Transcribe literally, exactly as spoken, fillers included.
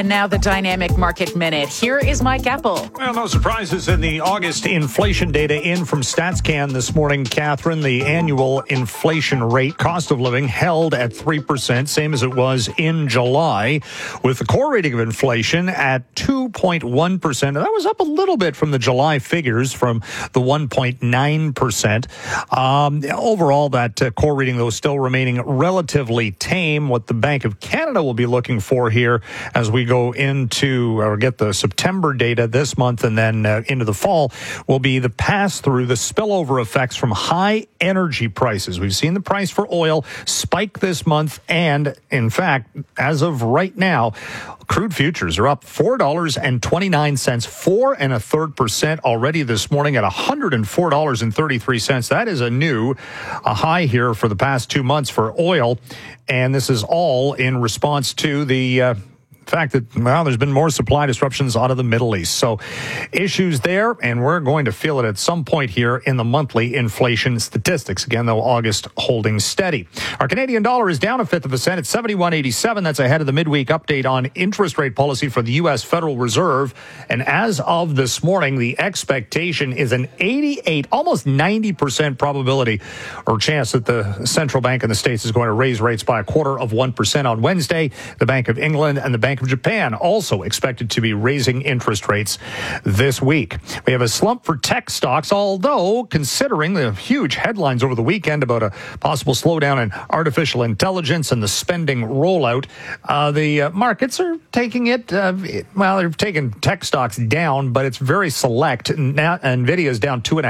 And now the Dynamic Market Minute. Here is Mike Apple. Well, no surprises in the August inflation data in from StatsCan this morning, Catherine. The annual inflation rate, cost of living, held at three percent, same as it was in July, with the core rating of inflation at two point one percent. That was up a little bit from the July figures, from the one point nine percent. Um, overall, that uh, core reading, though, still remaining relatively tame. What the Bank of Canada will be looking for here as we go into or get the September data this month and then uh, into the fall will be the pass-through, the spillover effects from high energy prices. We've seen the price for oil spike this month, and in fact, as of right now, crude futures are up four dollars and twenty-nine cents, four and a third percent already this morning at one hundred four dollars and thirty-three cents. That is a new a high here for the past two months for oil, and this is all in response to the uh, fact that, well, there's been more supply disruptions out of the Middle East. So issues there, and we're going to feel it at some point here in the monthly inflation statistics. Again, though, August holding steady. Our Canadian dollar is down a fifth of a cent at seventy-one eighty-seven. That's ahead of the midweek update on interest rate policy for the U S Federal Reserve. And as of this morning, the expectation is an eighty-eight, almost ninety percent probability or chance that the central bank in the States is going to raise rates by a quarter of one percent on Wednesday. The Bank of England and the Bank of Japan also expected to be raising interest rates this week. We have a slump for tech stocks, although considering the huge headlines over the weekend about a possible slowdown in artificial intelligence and the spending rollout, uh, the uh, markets are taking it, uh, well, they're taking tech stocks down, but it's very select. Now, NVIDIA is down two and a